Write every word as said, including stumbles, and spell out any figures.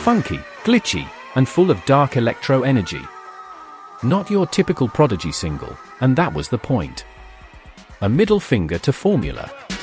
Funky, glitchy, and full of dark electro energy. Not your typical Prodigy single, and that was the point. A middle finger to Formula.